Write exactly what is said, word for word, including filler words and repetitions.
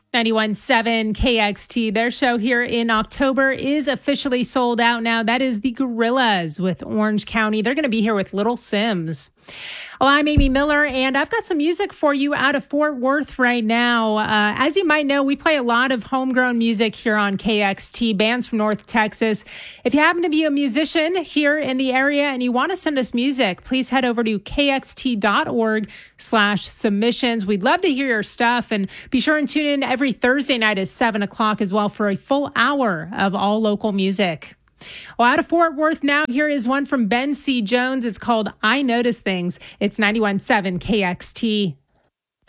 ninety-one point seven K X T. Their show here in October is officially sold out now. That is the Gorillaz with Orange County. They're going to be here with Little Sims. Well, I'm Amy Miller, and I've got some music for you out of Fort Worth right now. Uh, as you might know, we play a lot of homegrown music here on K X T, bands from North Texas. If you happen to be a musician here in the area and you want to send us music, please head over to kxt.org slash submissions. We'd love to hear your stuff, and be sure and tune in every Thursday night at seven o'clock as well for a full hour of all local music. Well, out of Fort Worth now, here is one from Ben C. Jones. It's called I Notice Things. It's ninety-one point seven K X T.